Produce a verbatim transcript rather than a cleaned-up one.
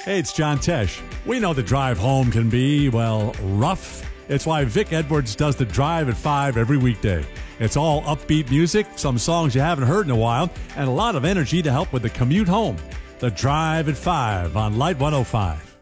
Hey, it's John Tesh. We know the drive home can be, well, rough. It's why Vic Edwards does the Drive at five every weekday. It's all upbeat music, some songs you haven't heard in a while, and a lot of energy to help with the commute home. The Drive at five on Light one oh five.